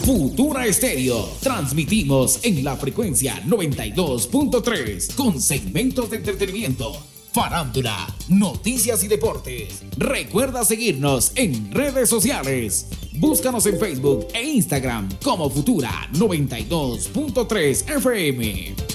Futura Estéreo. Transmitimos en la frecuencia 92.3 con segmentos de entretenimiento, farándula, noticias y deportes. Recuerda seguirnos en redes sociales. Búscanos en Facebook e Instagram como Futura 92.3 FM.